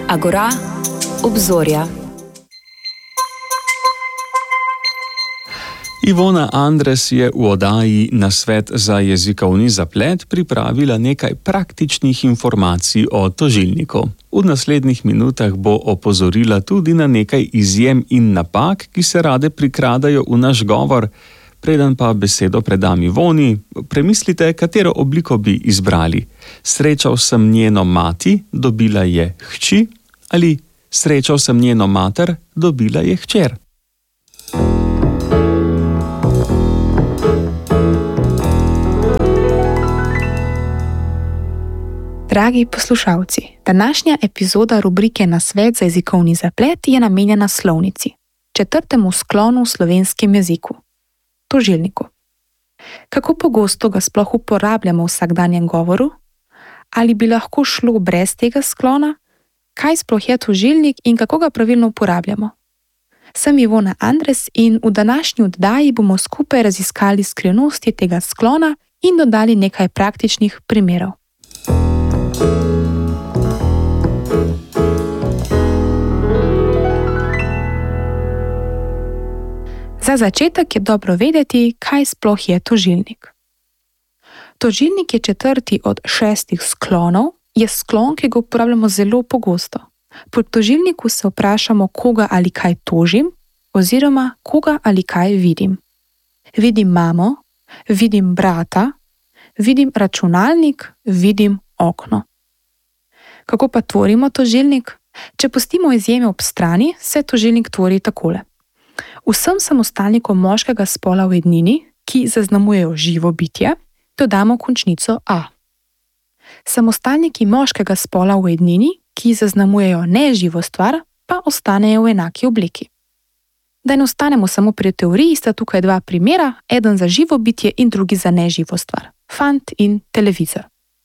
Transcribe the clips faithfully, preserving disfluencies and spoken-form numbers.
Agora, obzorja. Ivona Andres je v oddaji Nasvet za jezikovni zaplet pripravila nekaj praktičnih informacij o tožilniku. V naslednjih minutah bo opozorila tudi na nekaj izjem in napak, ki se rade prikradajo v naš govor. Preden pa besedo predam Ivoni, premislite, katero obliko bi izbrali. Srečal sem njeno mati, dobila je hči, ali srečal sem njeno mater, dobila je hčer. Dragi poslušalci, današnja epizoda rubrike Nasvet za jezikovni zaplet je namenjena slovnici, četrtemu sklonu v slovenskem jeziku, tožilniku. Kako pogosto ga sploh uporabljamo v vsakdanjem govoru? Ali bi lahko šlo brez tega sklona? Kaj sploh je tožilnik in kako ga pravilno uporabljamo? Sem Ivona Andres in v današnji oddaji bomo skupaj raziskali skrivnosti tega sklona in dodali nekaj praktičnih primerov. Za začetek je dobro vedeti, kaj sploh je tožilnik. Tožilnik je četrti od šestih sklonov, je sklon, ki ga uporabljamo zelo pogosto. Pri tožilniku se vprašamo, koga ali kaj tožim, oziroma koga ali kaj vidim. Vidim mamo, vidim brata, vidim računalnik, vidim okno. Kako pa tvorimo tožilnik? Če pustimo izjeme ob strani, se tožilnik tvori takole. Vsem samostalnikom moškega spola v ednini, ki zaznamujejo živo bitje, dodamo končnico a. Samostalniki moškega spola v ednini, ki zaznamujejo neživo stvar, pa ostanejo v enaki obliki. Da ne ostanemo samo pri teoriji, sta tukaj dva primera, eden za živo bitje in drugi za neživo stvar. Fant in televizor.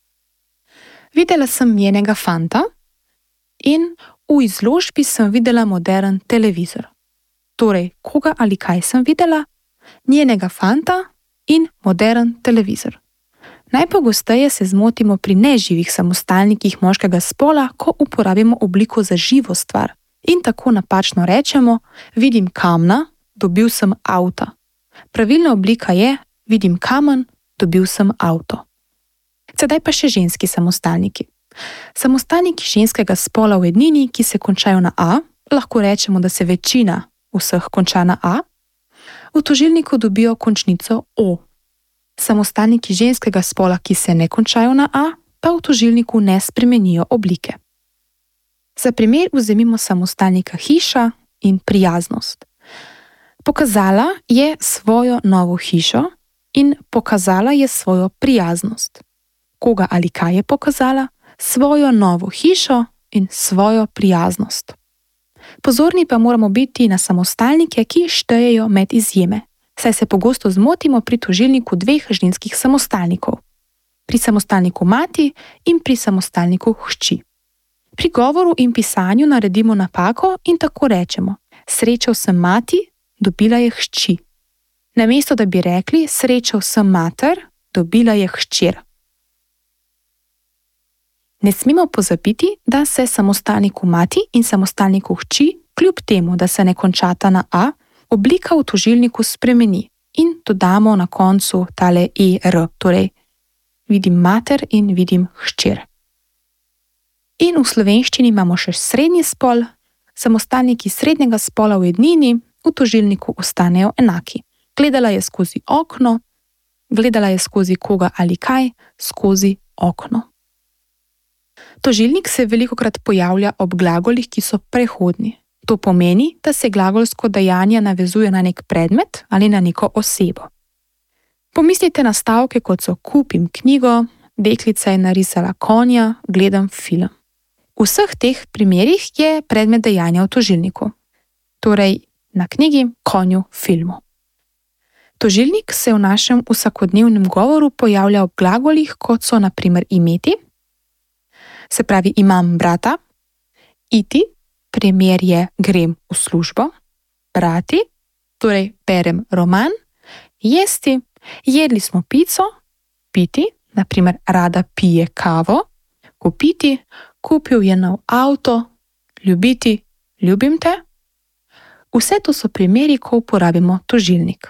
Videla sem njenega fanta in v izložbi sem videla moderen televizor. Torej, koga ali kaj sem videla? Njenega fanta in moderen televizor. Najpogosteje se zmotimo pri neživih samostalnikih moškega spola, ko uporabimo obliko za živo stvar in tako napačno rečemo: vidim kamna, dobil sem avta. Pravilna oblika je: vidim kamen, dobil sem avto. Sedaj pa še ženski samostalniki. Samostalniki ženskega spola v ednini, ki se končajo na a, lahko rečemo, da se večina vseh konča na a, v tožilniku dobijo končnico o. Samostalniki ženskega spola, ki se ne končajo na a, pa v tožilniku ne spremenijo oblike. Za primer vzemimo samostalnika hiša in prijaznost. Pokazala je svojo novo hišo in pokazala je svojo prijaznost. Koga ali kaj je pokazala? Svojo novo hišo in svojo prijaznost. Pozorni pa moramo biti na samostalnike, ki štejejo med izjeme, saj se pogosto zmotimo pri tožilniku dveh ženskih samostalnikov. Pri samostalniku mati in pri samostalniku hči. Pri govoru in pisanju naredimo napako in tako rečemo: srečal sem mati, dobila je hči. Namesto da bi rekli: srečal sem mater, dobila je hčer. Ne smemo pozabiti, da se samostalniku mati in samostalniku hči, kljub temu, da se ne končata na a, oblika v tožilniku spremeni in dodamo na koncu tale er, torej vidim mater in vidim hčer. In v slovenščini imamo še srednji spol, samostalniki srednjega spola v ednini v tožilniku ostanejo enaki. Gledala je skozi okno, gledala je skozi koga ali kaj, skozi okno. Tožilnik se velikokrat pojavlja ob glagolih, ki so prehodni. To pomeni, da se glagolsko dejanje navezuje na nek predmet ali na neko osebo. Pomislite na stavke, kot so: kupim knjigo, deklica je narisala konja, gledam film. V vseh teh primerih je predmet dejanja v tožilniku. Torej, na knjigi, konju, filmu. Tožilnik se v našem vsakodnevnem govoru pojavlja ob glagolih, kot so na primer imeti, se pravi imam brata, iti, primer je grem v službo, brati, torej berem roman, jesti, jedli smo pico, piti, naprimer rada pije kavo, kupiti, kupil je nov avto, ljubiti, ljubim te. Vse to so primeri, ko uporabimo tožilnik.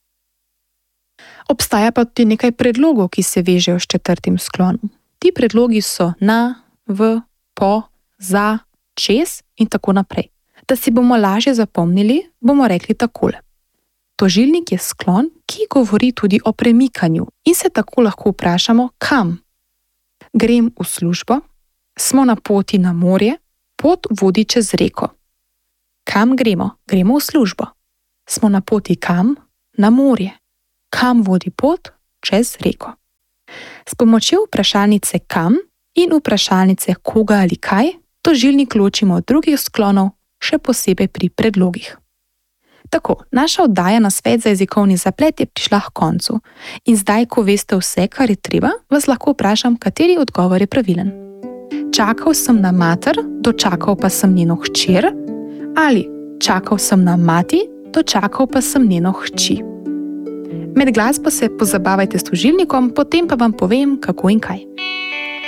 Obstaja pa tudi nekaj predlogov, ki se vežejo s četrtim sklonom. Ti predlogi so na, v, po, za, čez in tako naprej. Da si bomo lažje zapomnili, bomo rekli takole. Tožilnik je sklon, ki govori tudi o premikanju in se tako lahko vprašamo, kam. Grem v službo, smo na poti na morje, pot vodi čez reko. Kam gremo? Gremo v službo. Smo na poti kam? Na morje. Kam vodi pot? Čez reko. S pomočjo vprašalnice kam in vprašalnice koga ali kaj tožilnik ločimo od drugih sklonov, še posebej pri predlogih. Tako, naša oddaja na svet za jezikovni zaplet je prišla k koncu in zdaj, ko veste vse, kar je treba, vas lahko vprašam, kateri odgovor je pravilen. Čakal sem na mater, dočakal pa sem njeno hčer, ali čakal sem na mati, dočakal pa sem njeno hči. Med glasbo se pozabavajte s tožilnikom, potem pa vam povem, kako in kaj.